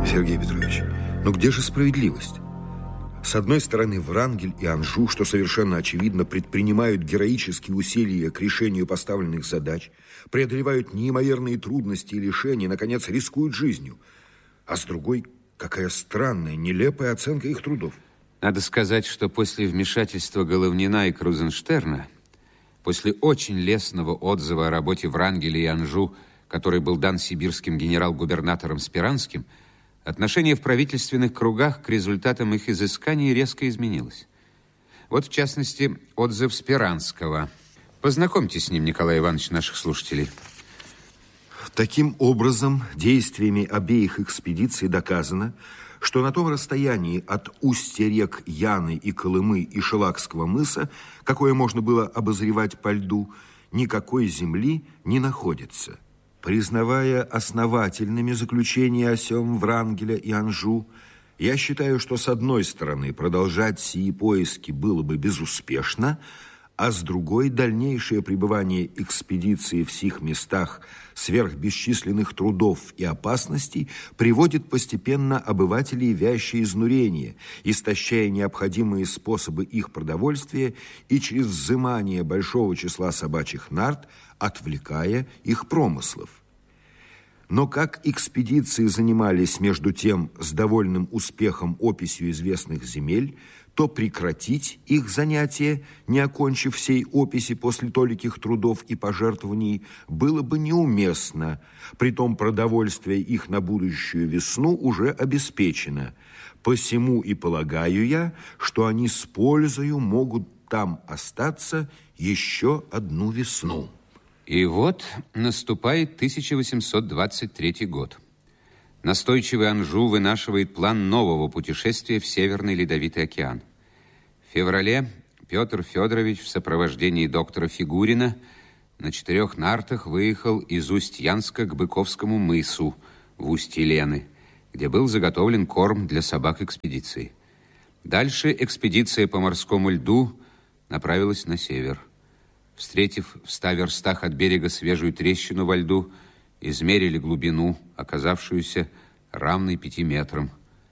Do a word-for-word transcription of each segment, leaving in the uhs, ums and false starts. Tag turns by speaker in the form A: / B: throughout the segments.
A: Сергей Петрович, ну где же справедливость? С одной стороны, Врангель и Анжу, что совершенно очевидно, предпринимают героические усилия к решению поставленных задач, преодолевают неимоверные трудности и лишения, наконец, рискуют жизнью. А с другой, какая странная, нелепая оценка их трудов.
B: Надо сказать, что после вмешательства Головнина и Крузенштерна, после очень лестного отзыва о работе Врангеля и Анжу, который был дан сибирским генерал-губернатором Спиранским, отношение в правительственных кругах к результатам их изысканий резко изменилось. Вот, в частности, отзыв Спиранского. Познакомьте с ним, Николай Иванович, наших слушателей.
A: Таким образом, действиями обеих экспедиций доказано, что на том расстоянии от устья рек Яны и Колымы и Шелакского мыса, какое можно было обозревать по льду, никакой земли не находится. Признавая основательными заключения о сём Врангеля и Анжу, я считаю, что с одной стороны продолжать сии поиски было бы безуспешно, а с другой дальнейшее пребывание экспедиции в сих местах сверх бесчисленных трудов и опасностей приводит постепенно обывателей в вящее изнурение, истощая необходимые способы их продовольствия и через взымание большого числа собачьих нарт отвлекая их промыслов. Но как экспедиции занимались между тем с довольным успехом описью известных земель, то прекратить их занятия, не окончив всей описи после толиких трудов и пожертвований, было бы неуместно. Притом продовольствие их на будущую весну уже обеспечено. Посему и полагаю я, что они с пользою могут там остаться еще одну весну.
B: И вот наступает тысяча восемьсот двадцать третий год. Настойчивый Анжу вынашивает план нового путешествия в Северный Ледовитый океан. В феврале Петр Федорович в сопровождении доктора Фигурина на четырех нартах выехал из Усть-Янска к Быковскому мысу в устье Лены, где был заготовлен корм для собак экспедиции. Дальше экспедиция по морскому льду направилась на север. Встретив в ста верстах от берега свежую трещину во льду, измерили глубину, оказавшуюся равной пяти метрам.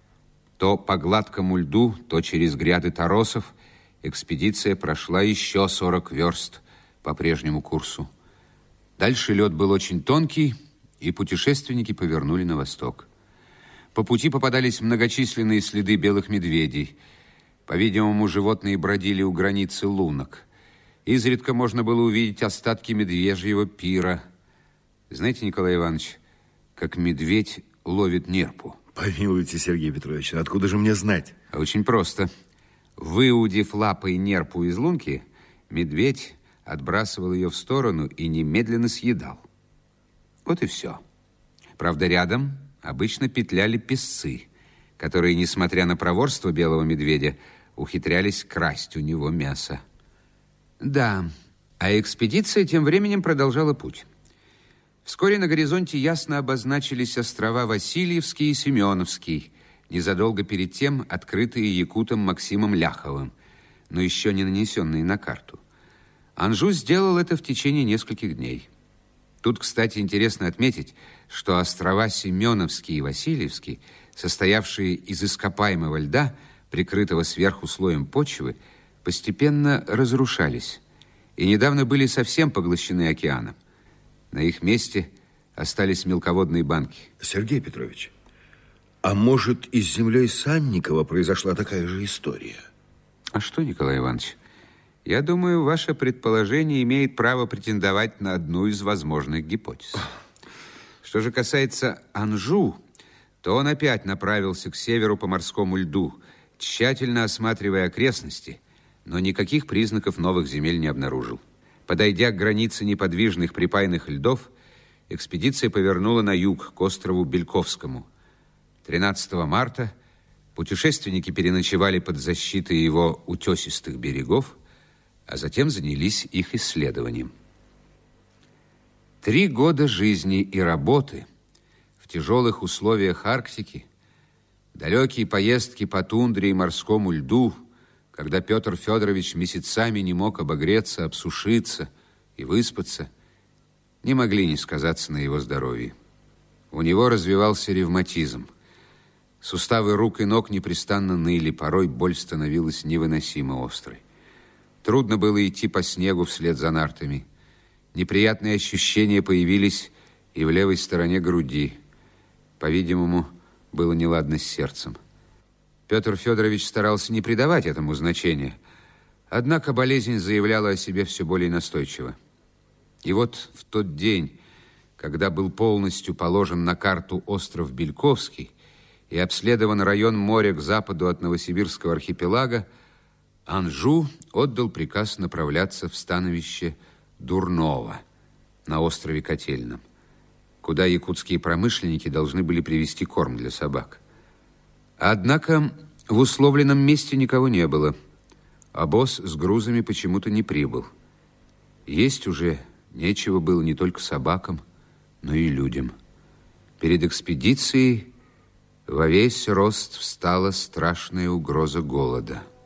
B: То по гладкому льду, то через гряды торосов экспедиция прошла еще сорок верст по прежнему курсу. Дальше лед был очень тонкий, и путешественники повернули на восток. По пути попадались многочисленные следы белых медведей. По-видимому, животные бродили у границы лунок. Изредка можно было увидеть остатки медвежьего пира. Знаете, Николай Иванович, как медведь ловит нерпу?
A: Помилуйте, Сергей Петрович, откуда же мне знать?
B: Очень просто. Выудив лапой нерпу из лунки, медведь отбрасывал ее в сторону и немедленно съедал. Вот и все. Правда, рядом обычно петляли песцы, которые, несмотря на проворство белого медведя, ухитрялись красть у него мясо. Да, а экспедиция тем временем продолжала путь. Вскоре на горизонте ясно обозначились острова Васильевский и Семеновский, незадолго перед тем открытые якутом Максимом Ляховым, но еще не нанесенные на карту. Анжу сделал это в течение нескольких дней. Тут, кстати, интересно отметить, что острова Семеновский и Васильевский, состоявшие из ископаемого льда, прикрытого сверху слоем почвы, постепенно разрушались и недавно были совсем поглощены океаном. На их месте остались мелководные банки.
A: Сергей Петрович, а может, и с землей Санникова произошла такая же история?
B: А что, Николай Иванович, я думаю, ваше предположение имеет право претендовать на одну из возможных гипотез. Что же касается Анжу, то он опять направился к северу по морскому льду, тщательно осматривая окрестности, но никаких признаков новых земель не обнаружил. Подойдя к границе неподвижных припайных льдов, экспедиция повернула на юг, к острову Бельковскому. тринадцатого марта путешественники переночевали под защитой его утесистых берегов, а затем занялись их исследованием. Три года жизни и работы в тяжелых условиях Арктики, далекие поездки по тундре и морскому льду, когда Петр Федорович месяцами не мог обогреться, обсушиться и выспаться, не могли не сказаться на его здоровье. У него развивался ревматизм. Суставы рук и ног непрестанно ныли, порой боль становилась невыносимо острой. Трудно было идти по снегу вслед за нартами. Неприятные ощущения появились и в левой стороне груди. По-видимому, было неладно с сердцем. Петр Федорович старался не придавать этому значения, однако болезнь заявляла о себе все более настойчиво. И вот в тот день, когда был полностью положен на карту остров Бельковский и обследован район моря к западу от Новосибирского архипелага, Анжу отдал приказ направляться в становище Дурново на острове Котельном, куда якутские промышленники должны были привезти корм для собак. Однако в условленном месте никого не было. Обоз с грузами почему-то не прибыл. Есть уже нечего было не только собакам, но и людям. Перед экспедицией во весь рост встала страшная угроза голода.